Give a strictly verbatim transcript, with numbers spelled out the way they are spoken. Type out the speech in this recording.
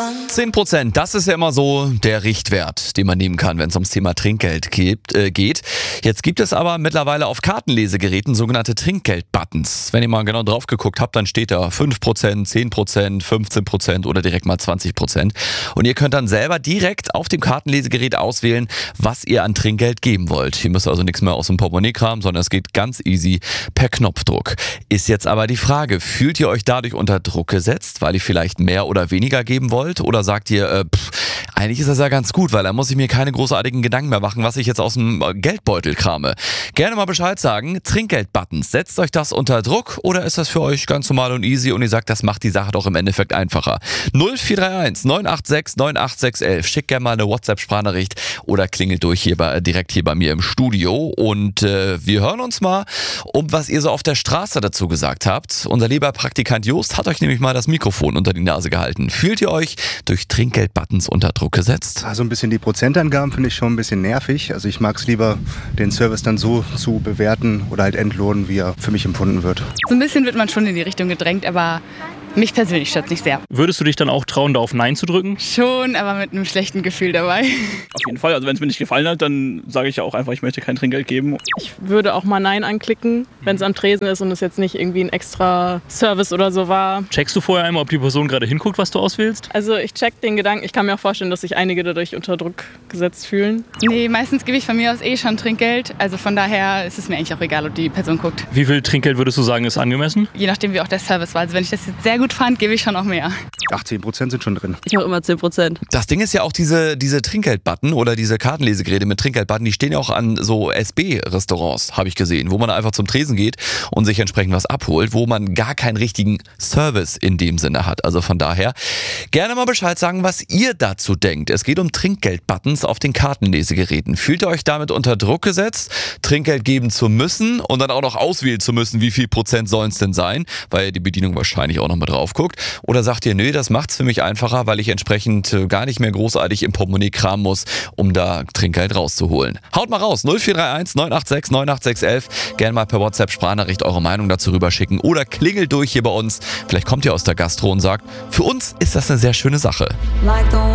zehn Prozent, das ist ja immer so der Richtwert, den man nehmen kann, wenn es ums Thema Trinkgeld gibt, äh, geht. Jetzt gibt es aber mittlerweile auf Kartenlesegeräten sogenannte Trinkgeld-Buttons. Wenn ihr mal genau drauf geguckt habt, dann steht da fünf Prozent, zehn Prozent, fünfzehn Prozent oder direkt mal zwanzig Prozent. Und ihr könnt dann selber direkt auf dem Kartenlesegerät auswählen, was ihr an Trinkgeld geben wollt. Ihr müsst also nichts mehr aus dem Portemonnaie kramen, sondern es geht ganz easy per Knopfdruck. Ist jetzt aber die Frage, fühlt ihr euch dadurch unter Druck gesetzt, weil ihr vielleicht mehr oder weniger geben wollt? Oder sagt ihr, äh, pff, eigentlich ist das ja ganz gut, weil da muss ich mir keine großartigen Gedanken mehr machen, was ich jetzt aus dem Geldbeutel krame. Gerne mal Bescheid sagen. Trinkgeld-Buttons, setzt euch das unter Druck oder ist das für euch ganz normal und easy und ihr sagt, das macht die Sache doch im Endeffekt einfacher? null vier drei eins neun acht sechs neun acht sechs eins. Schickt gerne mal eine WhatsApp-Sprachnachricht oder klingelt durch hier bei, direkt hier bei mir im Studio und äh, wir hören uns mal, um was ihr so auf der Straße dazu gesagt habt. Unser lieber Praktikant Jost hat euch nämlich mal das Mikrofon unter die Nase gehalten. Fühlt ihr euch durch Trinkgeld-Buttons unter Druck gesetzt? Also ein bisschen die Prozentangaben finde ich schon ein bisschen nervig. Also ich mag es lieber, den Service dann so zu bewerten oder halt entlohnen, wie er für mich empfunden wird. So ein bisschen wird man schon in die Richtung gedrängt, aber mich persönlich stört es nicht sehr. Würdest du dich dann auch trauen, da auf Nein zu drücken? Schon, aber mit einem schlechten Gefühl dabei. Auf jeden Fall. Also wenn es mir nicht gefallen hat, dann sage ich ja auch einfach, ich möchte kein Trinkgeld geben. Ich würde auch mal Nein anklicken, wenn es am Tresen ist und es jetzt nicht irgendwie ein extra Service oder so war. Checkst du vorher einmal, ob die Person gerade hinguckt, was du auswählst? Also ich check den Gedanken. Ich kann mir auch vorstellen, dass sich einige dadurch unter Druck gesetzt fühlen. Nee, meistens gebe ich von mir aus eh schon Trinkgeld. Also von daher ist es mir eigentlich auch egal, ob die Person guckt. Wie viel Trinkgeld würdest du sagen, ist angemessen? Je nachdem, wie auch der Service war. Also wenn ich das jetzt sehr gut fand, gebe ich schon auch mehr. achtzehn Prozent sind schon drin. Ich mache immer zehn Prozent. Das Ding ist ja auch diese, diese Trinkgeld-Button oder diese Kartenlesegeräte mit Trinkgeld-Button, die stehen ja auch an so S B-Restaurants, habe ich gesehen, wo man einfach zum Tresen geht und sich entsprechend was abholt, wo man gar keinen richtigen Service in dem Sinne hat. Also von daher gerne mal Bescheid sagen, was ihr dazu denkt. Es geht um Trinkgeld-Buttons auf den Kartenlesegeräten. Fühlt ihr euch damit unter Druck gesetzt, Trinkgeld geben zu müssen und dann auch noch auswählen zu müssen, wie viel Prozent sollen es denn sein, weil die Bedienung wahrscheinlich auch noch mal drauf guckt? Oder sagt ihr, nö, das macht's für mich einfacher, weil ich entsprechend gar nicht mehr großartig im Portemonnaie kramen muss, um da Trinkgeld rauszuholen? Haut mal raus, null vier drei eins neun acht sechs neun acht sechs eins. Gerne mal per WhatsApp-Sprachnachricht eure Meinung dazu rüberschicken oder klingelt durch hier bei uns. Vielleicht kommt ihr aus der Gastro und sagt, für uns ist das eine sehr schöne Sache.